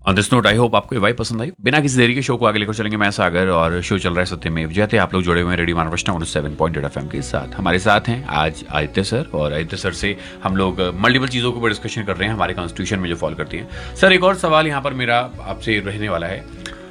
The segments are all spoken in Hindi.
On this note I hope आपको ये वाइब पसंद आई। बिना किसी देरी के शो को आगे लेकर चलेंगे। मैं सागर और शो चल रहा है सत्यमेव जयते। आप लोग जुड़े हुए हैं रेडियो मानवष्टा 7.8 FM के साथ। हमारे साथ हैं आज आदित्य सर, और आदित्य सर से हम लोग मल्टीपल चीज़ों के ऊपर डिस्कशन कर रहे हैं हमारे कॉन्स्टिट्यूशन में जो फॉलो करती हैं। सर, एक और सवाल यहाँ पर मेरा आपसे रहने वाला है।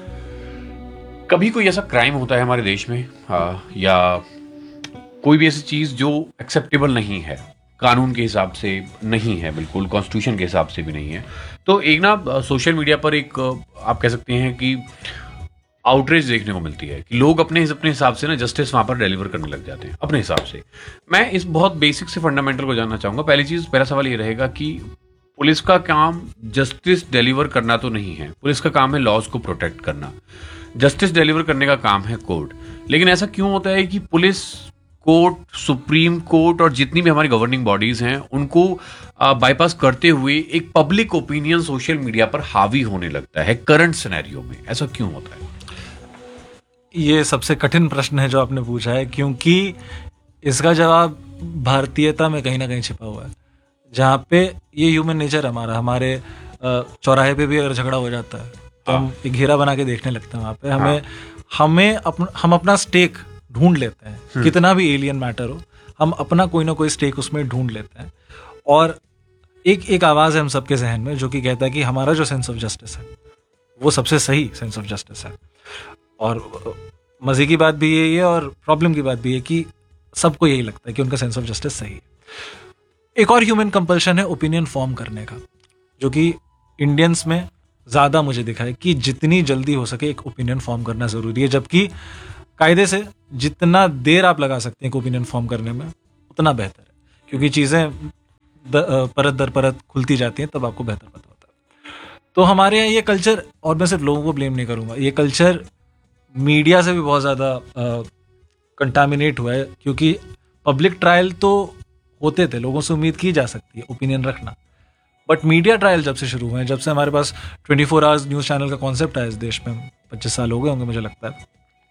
कभी कोई ऐसा क्राइम होता है हमारे देश में या कोई भी ऐसी चीज़ जो एक्सेप्टेबल नहीं है, कानून के हिसाब से नहीं है, बिल्कुल कॉन्स्टिट्यूशन के हिसाब से भी नहीं है, तो एक ना सोशल मीडिया पर एक आप कह सकते हैं कि आउटरीच देखने को मिलती है कि लोग अपने हिसाब से ना जस्टिस वहां पर डिलीवर करने लग जाते हैं अपने हिसाब से। मैं इस बहुत बेसिक से फंडामेंटल को जानना चाहूंगा। पहला सवाल ये रहेगा कि पुलिस का काम जस्टिस डिलीवर करना तो नहीं है। पुलिस का काम है लॉज को प्रोटेक्ट करना, जस्टिस डिलीवर करने का काम है कोर्ट। लेकिन ऐसा क्यों होता है कि पुलिस, कोर्ट, सुप्रीम कोर्ट और जितनी भी हमारी गवर्निंग बॉडीज हैं उनको बाईपास करते हुए एक पब्लिक ओपिनियन सोशल मीडिया पर हावी होने लगता है करंट सिनेरियो में? ऐसा क्यों होता है? ये सबसे कठिन प्रश्न है जो आपने पूछा है, क्योंकि इसका जवाब भारतीयता में कहीं ना कहीं छिपा हुआ है, जहाँ पे ये ह्यूमन नेचर हमारे चौराहे पे भी अगर झगड़ा हो जाता है तो हम एक घेरा बना के देखने लगते हैं। वहाँ पे हम अपना स्टेक ढूंढ लेते हैं, कितना भी एलियन मैटर हो, हम अपना कोई ना कोई स्टेक उसमें ढूंढ लेते हैं। और एक आवाज़ है हम सबके जहन में जो कि कहता है कि हमारा जो सेंस ऑफ जस्टिस है वो सबसे सही सेंस ऑफ जस्टिस है। और मज़े की बात भी यही है और प्रॉब्लम की बात भी है कि सबको यही लगता है कि उनका सेंस ऑफ जस्टिस सही है। एक और ह्यूमन कंपल्शन है ओपिनियन फॉर्म करने का, जो कि इंडियंस में ज़्यादा मुझे दिखा है कि जितनी जल्दी हो सके एक ओपिनियन फॉर्म करना ज़रूरी है, जबकि कायदे से जितना देर आप लगा सकते हैं एक ओपिनियन फॉर्म करने में उतना बेहतर है, क्योंकि चीज़ें परत दर परत खुलती जाती हैं, तब आपको बेहतर पता होता है। तो हमारे यहाँ ये कल्चर, और मैं सिर्फ लोगों को ब्लेम नहीं करूँगा, ये कल्चर मीडिया से भी बहुत ज़्यादा कंटामिनेट हुआ है, क्योंकि पब्लिक ट्रायल तो होते थे, लोगों से उम्मीद की जा सकती है ओपिनियन रखना, बट मीडिया ट्रायल जब से शुरू हुए हैं, जब से हमारे पास 24 आवर्स न्यूज़ चैनल का कॉन्सेप्ट आया इस देश में, 25 साल हो गए होंगे मुझे लगता है,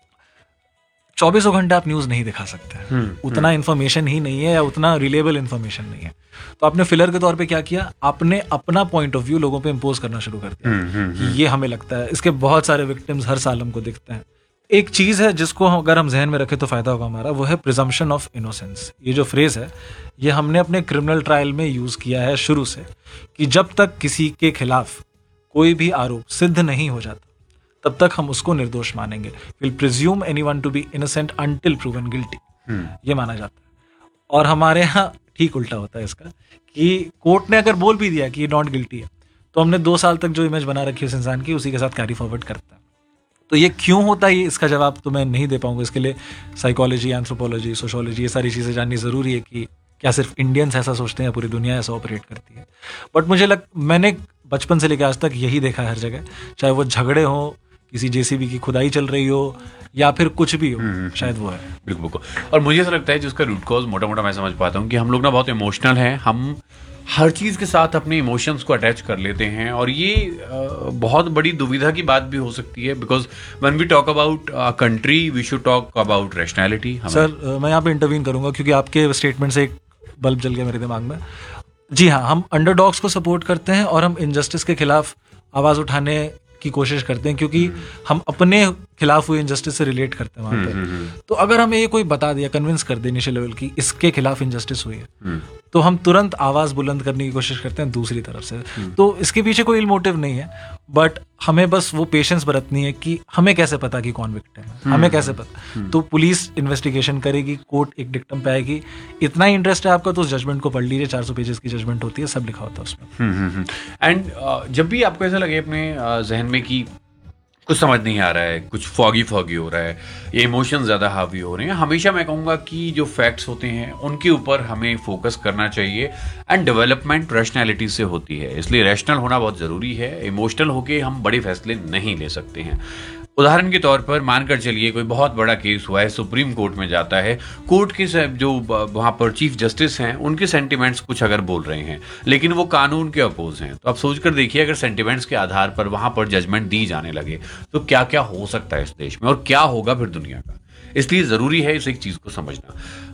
24 घंटे आप न्यूज़ नहीं दिखा सकते, उतना इन्फॉर्मेशन ही नहीं है या उतना रिलेबल इन्फॉर्मेशन नहीं है। तो आपने फिलर के तौर पे क्या किया, आपने अपना पॉइंट ऑफ व्यू लोगों पे इम्पोज करना शुरू कर दिया कि ये हमें लगता है। इसके बहुत सारे विक्टिम्स हर साल हमको दिखते हैं। एक चीज़ है जिसको अगर हम जहन में रखें तो फायदा होगा हमारा, वो है प्रिजम्पशन ऑफ इनोसेंस। ये जो फ्रेज है ये हमने अपने क्रिमिनल ट्रायल में यूज़ किया है शुरू से, कि जब तक किसी के खिलाफ कोई भी आरोप सिद्ध नहीं हो जाता तब तक हम उसको निर्दोष मानेंगे। Will presume anyone to be innocent until proven guilty, ये माना जाता है। और हमारे यहाँ ठीक उल्टा होता है इसका, कि कोर्ट ने अगर बोल भी दिया कि ये नॉट गिल्टी है, तो हमने 2 साल तक जो इमेज बना रखी है उस इंसान की, उसी के साथ कैरी फॉरवर्ड करता है। तो ये क्यों होता है, इसका जवाब तो मैं नहीं दे पाऊंगा। इसके लिए साइकोलॉजी, एंथ्रोपोलॉजी, सोशोलॉजी, ये सारी चीज़ें जाननी ज़रूरी है कि क्या सिर्फ इंडियंस ऐसा सोचते हैं या पूरी दुनिया ऐसा ऑपरेट करती है। बट मैंने बचपन से लेकर आज तक यही देखा है हर जगह, चाहे वो झगड़े हों, किसी जेसीबी की खुदाई चल रही हो या फिर कुछ भी हो, शायद वो है। बिल्कुल बिल्कुल। और मुझे ऐसा लगता है जिसका रूट कॉज मोटा मोटा मैं समझ पाता हूँ कि हम लोग ना बहुत इमोशनल हैं, हम हर चीज़ के साथ अपने इमोशंस को अटैच कर लेते हैं, और ये बहुत बड़ी दुविधा की बात भी हो सकती है, because when we talk about country we should talk about rationality. Sir, मैं यहाँ पे इंटरवीन करूंगा क्योंकि आपके स्टेटमेंट से एक बल्ब जल गया मेरे दिमाग में। जी हाँ, हम अंडरडॉग्स को सपोर्ट करते हैं और हम इनजस्टिस के खिलाफ आवाज़ उठाने की कोशिश करते हैं, क्योंकि हम अपने खिलाफ हुए इनजस्टिस से रिलेट करते हैं वहाँ पे। तो अगर हमें ये कोई बता दिया, कन्विंस कर दे इनिशियल लेवल की इसके खिलाफ इनजस्टिस हुई है, तो हम तुरंत आवाज़ बुलंद करने की कोशिश करते हैं दूसरी तरफ से। तो इसके पीछे कोई इल मोटिव नहीं है, बट हमें बस वो पेशेंस बरतनी है कि हमें कैसे पता कि कौन विक्टिम है, हमें कैसे पता। तो पुलिस इन्वेस्टिगेशन करेगी, कोर्ट एक डिक्टम पे आएगी। इतना ही इंटरेस्ट है आपका तो उस जजमेंट को पढ़ लीजिए, 400 पेजेस की जजमेंट होती है, सब लिखा होता है उसमें। एंड जब भी आपको ऐसा लगे अपने जहन में कि कुछ समझ नहीं आ रहा है, कुछ फॉगी हो रहा है, ये इमोशंस ज़्यादा हावी हो रहे हैं, हमेशा मैं कहूँगा कि जो फैक्ट्स होते हैं उनके ऊपर हमें फोकस करना चाहिए। एंड डेवलपमेंट रैशनैलिटी से होती है, इसलिए रैशनल होना बहुत ज़रूरी है। इमोशनल होके हम बड़े फैसले नहीं ले सकते हैं। उदाहरण के तौर पर मानकर चलिए कोई बहुत बड़ा केस हुआ है, सुप्रीम कोर्ट में जाता है, कोर्ट के जो वहाँ पर चीफ जस्टिस हैं उनके सेंटिमेंट्स कुछ अगर बोल रहे हैं लेकिन वो कानून के अपोज हैं, तो आप सोच कर देखिए अगर सेंटिमेंट्स के आधार पर वहाँ पर जजमेंट दी जाने लगे तो क्या क्या हो सकता है इस देश में और क्या होगा फिर दुनिया का। इसलिए ज़रूरी है इस एक चीज़ को समझना।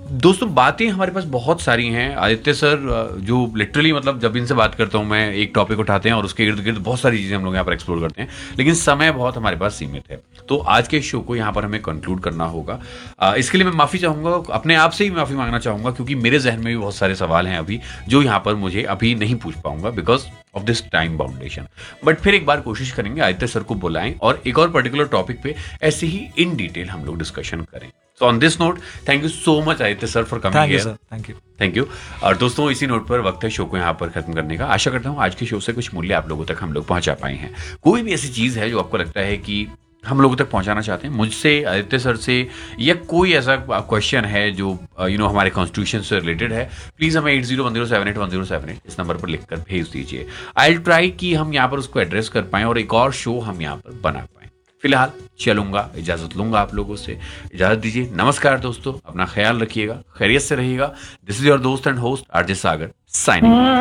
दोस्तों बातें हमारे पास बहुत सारी हैं। आदित्य सर जो लिटरली मतलब जब इनसे बात करता हूँ मैं, एक टॉपिक उठाते हैं और उसके इर्द गिर्द बहुत सारी चीजें हम लोग यहाँ पर एक्सप्लोर करते हैं, लेकिन समय बहुत हमारे पास सीमित है। तो आज के शो को यहाँ पर हमें कंक्लूड करना होगा। इसके लिए मैं माफी चाहूंगा, अपने आप से ही माफी मांगना चाहूंगा, क्योंकि मेरे जहन में भी बहुत सारे सवाल हैं अभी जो यहाँ पर मुझे अभी नहीं पूछ पाऊंगा because of this time boundation. But फिर एक बार कोशिश करेंगे आदित्य सर को बुलाएं और एक और पर्टिकुलर टॉपिक पे ऐसे ही इन डिटेल हम लोग डिस्कशन करें। So on this note, thank you so much Aditya sir for coming thank you here. Sir, thank you. Thank you. और दोस्तों इसी नोट पर वक्त है शो को यहाँ पर खत्म करने का। आशा करता हूँ आज के शो से कुछ मूल्य आप लोगों तक हम लोग पहुंचा पाए हैं। कोई भी ऐसी चीज है जो आपको लगता है कि हम लोगों तक पहुंचाना चाहते हैं मुझसे, आदित्य सर से, या कोई ऐसा क्वेश्चन है जो हमारे कॉन्स्टिट्यूशन से रिलेटेड है, प्लीज हमें 8010781078 इस नंबर पर लिखकर भेज दीजिए। आई विल ट्राई कि हम यहाँ पर उसको एड्रेस कर पाएं और एक और शो हम यहाँ पर बना पाएं। फिलहाल चलूंगा, इजाजत लूंगा आप लोगों से। इजाजत दीजिए। नमस्कार दोस्तों, अपना ख्याल रखिएगा, खैरियत से रहिएगा। दिस इज योर दोस्त and host RJ Sagar signing.